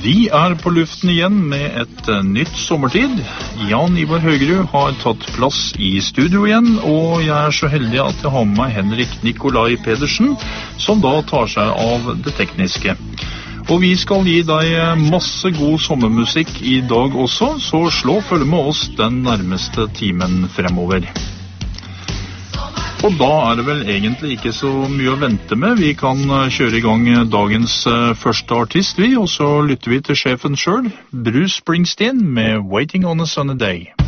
Vi på luften igjen med et nytt sommertid. Jan Ivar Høgerud har tatt plass i studio igjen, og jeg så heldig at jeg har med meg Henrik Nikolai Pedersen, som da tar seg av det tekniske. Og vi skal gi deg masse god sommermusikk i dag også, så slå følge med oss den nærmeste timen fremover. Og da det vel egentlig ikke så mye å vente med. Vi kan kjøre i gang dagens første artist, og så lytter vi til sjefen selv, Bruce Springsteen med Waiting on a Sunny Day.